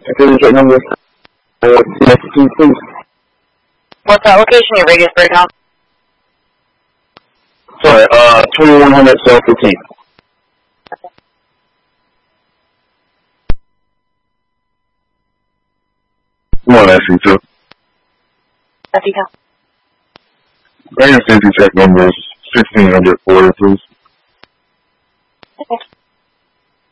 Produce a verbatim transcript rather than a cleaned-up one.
Security check number for next two, please. What's that location? Your radius breakdown? Sorry, uh, twenty-one hundred South fifteenth. Come on, S C two. S C two. Bring your safety check number sixteen hundred forward, please. Okay.